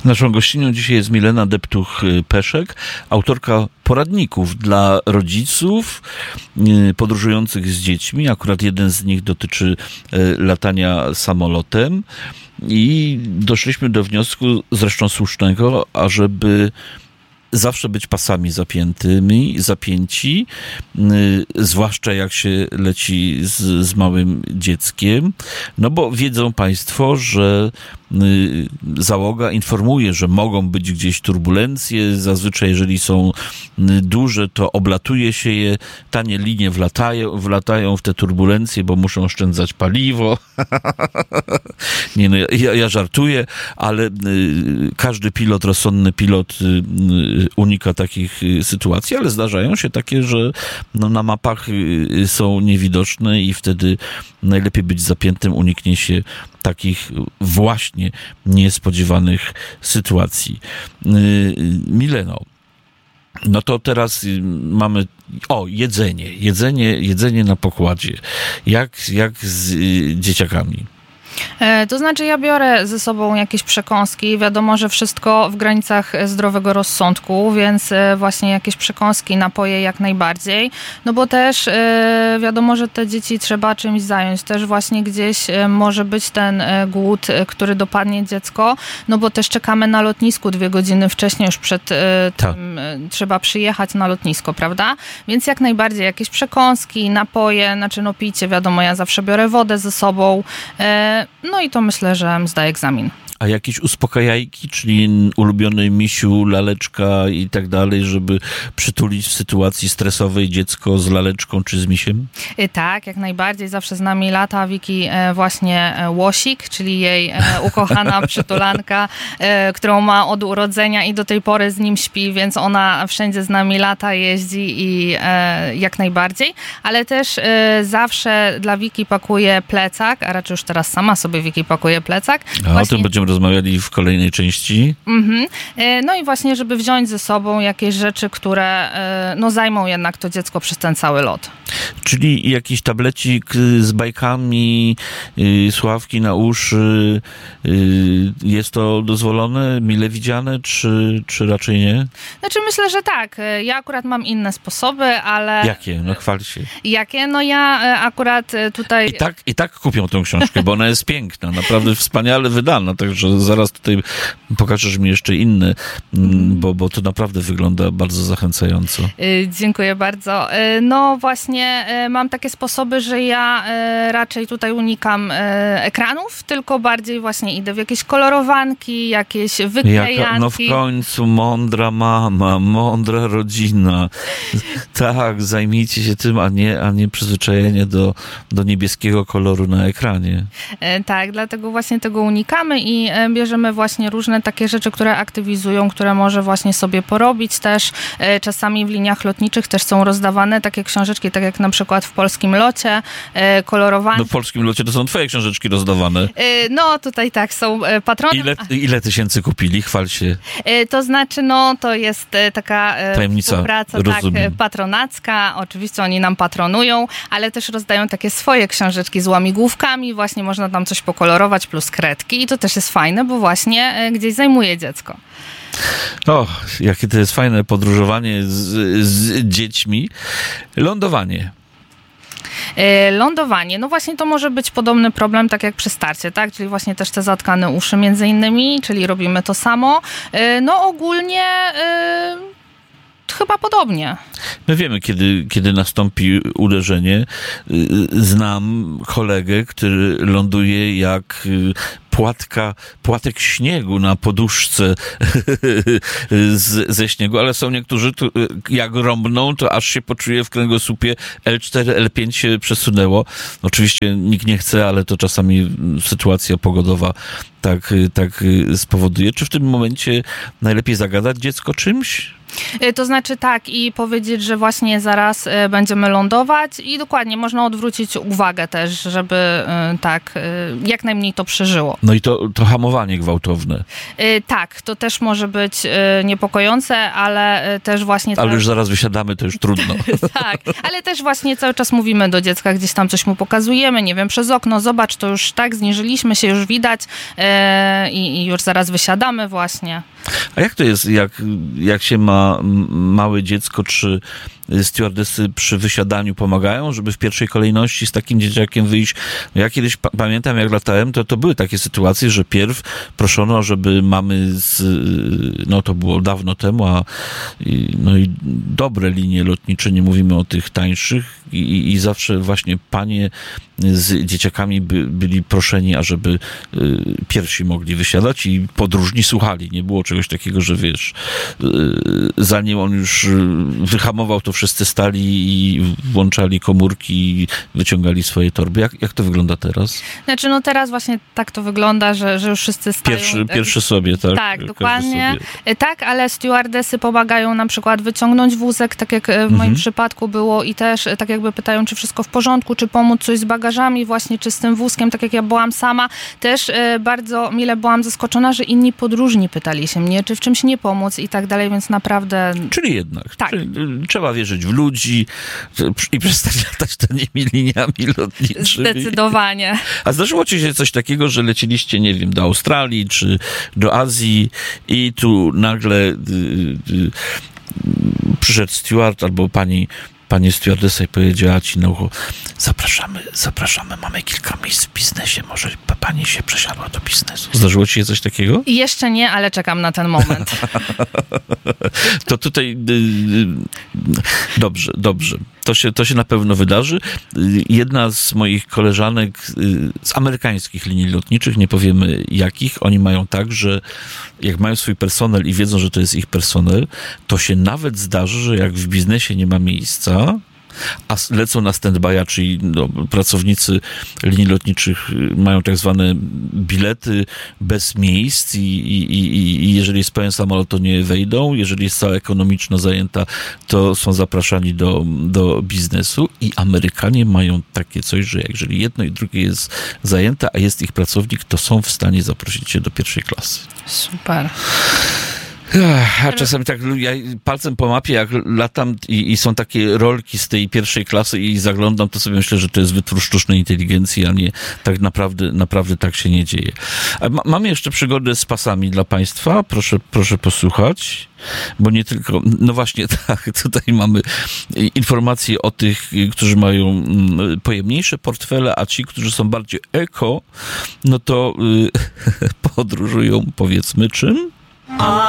Naszą gościnią dzisiaj jest Milena Deptuch-Peszek, autorka poradników dla rodziców podróżujących z dziećmi. Akurat jeden z nich dotyczy latania samolotem i doszliśmy do wniosku, zresztą słusznego, ażeby zawsze być pasami zapięci, zwłaszcza jak się leci z małym dzieckiem, no bo wiedzą państwo, że załoga informuje, że mogą być gdzieś turbulencje, zazwyczaj jeżeli są duże, to oblatuje się je, tanie linie wlatają w te turbulencje, bo muszą oszczędzać paliwo. Nie, no, ja żartuję, ale każdy rozsądny pilot unika takich sytuacji, ale zdarzają się takie, że no, na mapach są niewidoczne i wtedy najlepiej być zapiętym, uniknie się takich właśnie niespodziewanych sytuacji. Mileno, no to teraz mamy jedzenie na pokładzie. Jak z dzieciakami? To znaczy ja biorę ze sobą jakieś przekąski, wiadomo, że wszystko w granicach zdrowego rozsądku, więc właśnie jakieś przekąski, napoje jak najbardziej, no bo też wiadomo, że te dzieci trzeba czymś zająć, też właśnie gdzieś może być ten głód, który dopadnie dziecko, no bo też czekamy na lotnisku 2 godziny wcześniej już przed tym, trzeba przyjechać na lotnisko, prawda? Więc jak najbardziej jakieś przekąski, napoje, znaczy no picie, wiadomo, ja zawsze biorę wodę ze sobą, no i to myślę, że zdaję egzamin. A jakieś uspokajajki, czyli ulubiony misiu, laleczka i tak dalej, żeby przytulić w sytuacji stresowej dziecko z laleczką czy z misiem? Tak, jak najbardziej. Zawsze z nami lata Wiki właśnie Łosik, czyli jej ukochana przytulanka, którą ma od urodzenia i do tej pory z nim śpi, więc ona wszędzie z nami lata, jeździ i jak najbardziej. Ale też zawsze dla Wiki pakuje plecak, a raczej już teraz sama sobie Wiki pakuje plecak. O tym będziemy rozmawiali w kolejnej części. No i właśnie, żeby wziąć ze sobą jakieś rzeczy, które no, zajmą jednak to dziecko przez ten cały lot. Czyli jakiś tablecik z bajkami, słuchawki na uszy. Jest to dozwolone, mile widziane, czy raczej nie? Znaczy myślę, że tak. Ja akurat mam inne sposoby, ale... Jakie? No chwal się. Jakie? No ja akurat tutaj... I tak kupią tę książkę, bo ona jest piękna, naprawdę wspaniale wydana, także zaraz tutaj pokażesz mi jeszcze inne, bo to naprawdę wygląda bardzo zachęcająco. Dziękuję bardzo. No właśnie mam takie sposoby, że ja raczej tutaj unikam ekranów, tylko bardziej właśnie idę w jakieś kolorowanki, jakieś wyklejanki. No w końcu mądra mama, mądra rodzina. Tak, zajmijcie się tym, a nie przyzwyczajenie do niebieskiego koloru na ekranie. Tak, dlatego właśnie tego unikamy i bierzemy właśnie różne takie rzeczy, które aktywizują, które może właśnie sobie porobić też. Czasami w liniach lotniczych też są rozdawane takie książeczki, tak jak na przykład w Polskim Locie, kolorowane. No w Polskim Locie to są twoje książeczki rozdawane. No tutaj tak, są patrony. Ile tysięcy kupili? Chwal się. To znaczy, no to jest taka tajemnica, współpraca tak, patronacka. Oczywiście oni nam patronują, ale też rozdają takie swoje książeczki z łamigłówkami. Właśnie można tam coś pokolorować plus kredki i to też jest fajne, bo właśnie gdzieś zajmuje dziecko. O, jakie to jest fajne podróżowanie z dziećmi. Lądowanie. Lądowanie, no właśnie to może być podobny problem, tak jak przy starcie, tak? Czyli właśnie też te zatkane uszy między innymi, czyli robimy to samo. No ogólnie chyba podobnie. My wiemy, kiedy nastąpi uderzenie. Znam kolegę, który ląduje jak płatek śniegu na poduszce ze śniegu, ale są niektórzy, jak rąbną, to aż się poczuje w kręgosłupie L4, L5 się przesunęło. Oczywiście nikt nie chce, ale to czasami sytuacja pogodowa tak spowoduje. Czy w tym momencie najlepiej zagadać dziecko czymś? To znaczy tak i powiedzieć, że właśnie zaraz będziemy lądować i dokładnie można odwrócić uwagę też, żeby tak jak najmniej to przeżyło. No i to hamowanie gwałtowne. Tak, to też może być niepokojące, ale też właśnie... Ale już zaraz wysiadamy, to już trudno. Tak, ale też właśnie cały czas mówimy do dziecka, gdzieś tam coś mu pokazujemy, nie wiem, przez okno, zobacz, to już tak, zniżyliśmy się, już widać i już zaraz wysiadamy właśnie. A jak to jest, jak się ma małe dziecko, czy stewardesy przy wysiadaniu pomagają, żeby w pierwszej kolejności z takim dzieciakiem wyjść? Ja kiedyś pamiętam, jak latałem, to były takie sytuacje, że pierw proszono, żeby mamy to było dawno temu, i dobre linie lotnicze, nie mówimy o tych tańszych, i zawsze właśnie panie z dzieciakami byli proszeni, ażeby pierwsi mogli wysiadać i podróżni słuchali. Nie było czegoś takiego, że wiesz, zanim on już wyhamował, to wszyscy stali i włączali komórki i wyciągali swoje torby. Jak to wygląda teraz? Znaczy, teraz właśnie tak to wygląda, że już wszyscy stają. Pierwszy sobie, tak? Tak, dokładnie. Tak, ale stewardesy pomagają na przykład wyciągnąć wózek, tak jak w moim przypadku było, i też tak jakby pytają, czy wszystko w porządku, czy pomóc coś z bagażami właśnie, czy z tym wózkiem, tak jak ja byłam sama. Też bardzo mile byłam zaskoczona, że inni podróżni pytali się mnie, czy w czymś nie pomóc i tak dalej, więc naprawdę... Czyli jednak. Tak. Czyli trzeba wierzyć w ludzi i przestać latać tanymi liniami lotniczymi. Zdecydowanie. A zdarzyło ci się coś takiego, że leciliście, nie wiem, do Australii czy do Azji i tu nagle przyszedł steward albo pani stewardessa i powiedziała ci na ucho: zapraszamy, mamy kilka miejsc w biznesie, może pani się przesiadła do biznesu. Zdarzyło ci się coś takiego? Jeszcze nie, ale czekam na ten moment. To tutaj dobrze. To się na pewno wydarzy. Jedna z moich koleżanek z amerykańskich linii lotniczych, nie powiemy jakich, oni mają tak, że jak mają swój personel i wiedzą, że to jest ich personel, to się nawet zdarzy, że jak w biznesie nie ma miejsca, a lecą na stand-by'a, czyli pracownicy linii lotniczych mają tak zwane bilety bez miejsc i jeżeli jest pełen samolot, to nie wejdą. Jeżeli jest cała ekonomiczna zajęta, to są zapraszani do biznesu i Amerykanie mają takie coś, że jeżeli jedno i drugie jest zajęte, a jest ich pracownik, to są w stanie zaprosić cię do pierwszej klasy. Super. A czasami tak ja palcem po mapie, jak latam i są takie rolki z tej pierwszej klasy i zaglądam, to sobie myślę, że to jest wytwór sztucznej inteligencji, a nie tak naprawdę tak się nie dzieje. Mamy jeszcze przygodę z pasami dla państwa. Proszę posłuchać, bo nie tylko... No właśnie tak, tutaj mamy informacje o tych, którzy mają pojemniejsze portfele, a ci, którzy są bardziej eko, no to podróżują, powiedzmy, czym?